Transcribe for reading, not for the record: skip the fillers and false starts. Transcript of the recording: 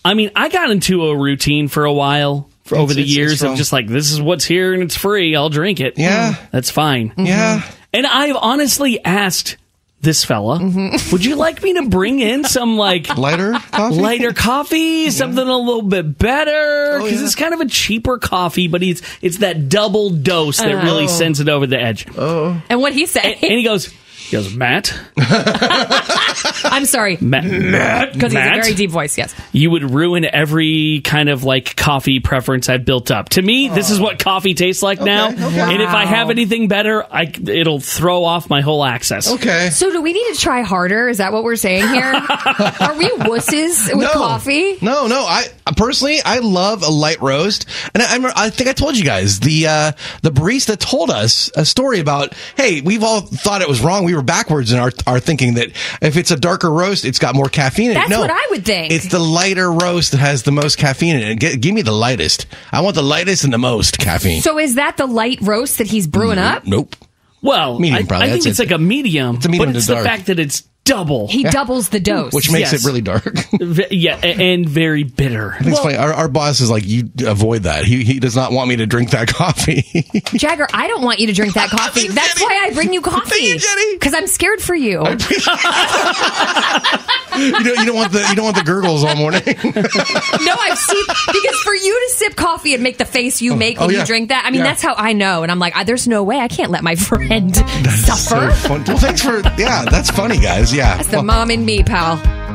I mean, I got into a routine for a while over the years of just like, this is what's here and it's free. I'll drink it. Yeah. That's fine. Yeah. And I've honestly asked this fella, would you like me to bring in some like lighter coffee, something a little bit better? Because it's kind of a cheaper coffee, but it's that double dose that really sends it over the edge. And what he said, and he goes, Matt. I'm sorry, Matt, because he has a very deep voice. Yes, you would ruin every kind of like coffee preference I've built up. To me, this is what coffee tastes like now. Okay. And if I have anything better, it'll throw off my whole access. Okay. So do we need to try harder? Is that what we're saying here? Are we wusses with coffee? No. I personally, I love a light roast, and I think I told you guys the barista told us a story about, hey, we've all thought it was wrong. We were backwards in our thinking that if it's a darker roast, it's got more caffeine in it. That's what I would think. It's the lighter roast that has the most caffeine in it. Give me the lightest. I want the lightest and the most caffeine. So is that the light roast that he's brewing up? Nope. Well, medium, I think it's like a medium. It's a medium, but it's the fact that it's double. He doubles the dose. Which makes it really dark. Yeah, and very bitter. I think it's funny. Our boss is like, you avoid that. He does not want me to drink that coffee. Jagger, I don't want you to drink that coffee. That's why I bring you coffee. Thank you, Jenny. Because I'm scared for you. You don't want the gurgles all morning. No, I've seen, because for you to sip coffee and make the face you make when you drink that, I mean, that's how I know. And I'm like, there's no way. I can't let my friend suffer. So fun. Well, thanks for, that's funny, guys. Yeah. That's the mom in me, pal.